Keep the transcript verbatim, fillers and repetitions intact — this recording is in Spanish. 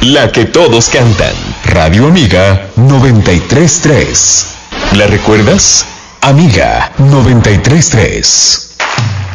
La que todos cantan. Radio Amiga noventa y tres punto tres. ¿La recuerdas? Amiga noventa y tres punto tres.